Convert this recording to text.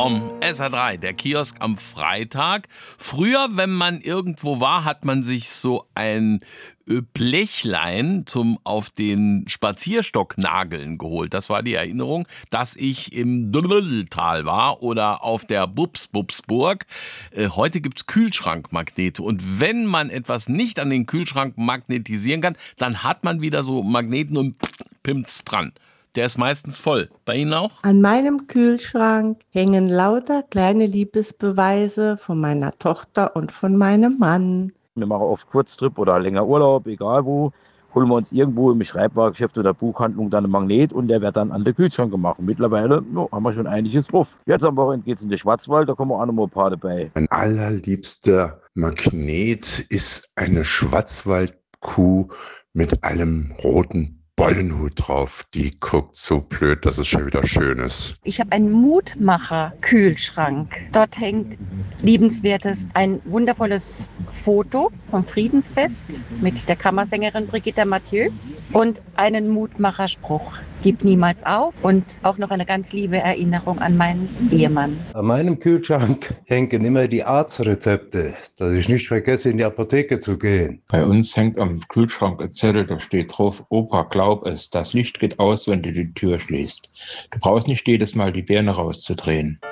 vom SR3, der Kiosk am Freitag. Früher, wenn man irgendwo war, hat man sich so ein Blechlein zum auf den Spazierstock nageln geholt. Das war die Erinnerung, dass ich im Dödeltal war oder auf der Bubsburg. Heute gibt's Kühlschrankmagnete und wenn man etwas nicht an den Kühlschrank magnetisieren kann, dann hat man wieder so Magneten und pimpt's dran. Der ist meistens voll. Bei Ihnen auch? An meinem Kühlschrank hängen lauter kleine Liebesbeweise von meiner Tochter und von meinem Mann. Wir machen oft Kurztrip oder länger Urlaub, egal wo. Holen wir uns irgendwo im Schreibwarengeschäft oder Buchhandlung dann einen Magnet und der wird dann an den Kühlschrank gemacht. Und mittlerweile haben wir schon einiges drauf. Jetzt am Wochenende geht es in den Schwarzwald, da kommen auch noch mal ein paar dabei. Mein allerliebster Magnet ist eine Schwarzwaldkuh mit einem roten Bollenhut drauf. Die guckt so blöd, dass es schon wieder schön ist. Ich habe einen Mutmacher-Kühlschrank. Dort hängt liebenswertes, ein wundervolles Foto vom Friedensfest mit der Kammersängerin Brigitte Mathieu und einen Mutmacherspruch. Gib niemals auf und auch noch eine ganz liebe Erinnerung an meinen Ehemann. An meinem Kühlschrank hängen immer die Arztrezepte, dass ich nicht vergesse, in die Apotheke zu gehen. Bei uns hängt am Kühlschrank ein Zettel, da steht drauf: Opa, glaub es, das Licht geht aus, wenn du die Tür schließt. Du brauchst nicht jedes Mal die Birne rauszudrehen.